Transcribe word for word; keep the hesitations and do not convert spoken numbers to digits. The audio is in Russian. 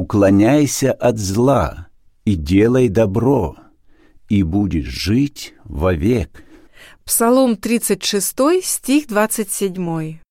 уклоняйся от зла и делай добро, и будешь жить вовек». Псалом тридцать шесть, стих двадцать семь.